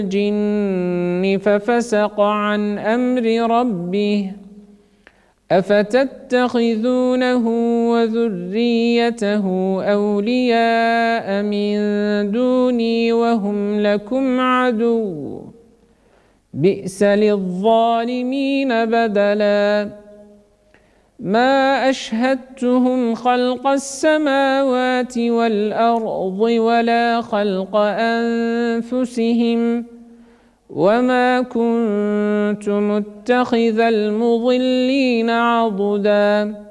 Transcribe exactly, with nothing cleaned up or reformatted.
الجن ففسق عن أمر ربه أفتتخذونه وذريته أولياء من دوني وهم لكم عدو بئس للظالمين بدلا ما أشهدتهم خلق السماوات والأرض ولا خلق أنفسهم وما كنت متخذ المضلين عضدا